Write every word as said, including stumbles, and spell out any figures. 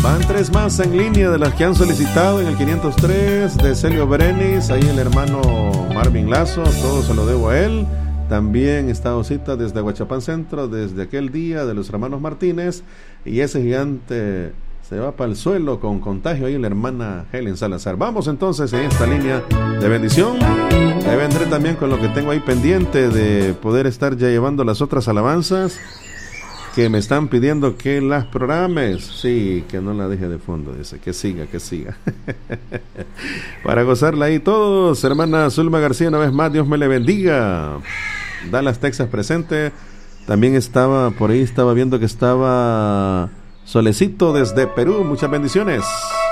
Van tres más en línea de las que han solicitado en el quinientos tres de Celio Brenis, ahí el hermano Marvin Lazo, todo se lo debo a él. También está Osita desde Aguachapán Centro, desde aquel día de los hermanos Martínez, y ese gigante se va para el suelo con contagio, ahí la hermana Helen Salazar. Vamos entonces en esta línea de bendición. Ahí vendré también con lo que tengo ahí pendiente de poder estar ya llevando las otras alabanzas que me están pidiendo que las programes. Sí, que no la deje de fondo, dice, que siga, que siga. Para gozarla ahí todos, hermana Zulma García, una vez más, Dios me le bendiga. Dallas, Texas presente. También estaba, por ahí estaba viendo que estaba Solecito desde Perú, muchas bendiciones.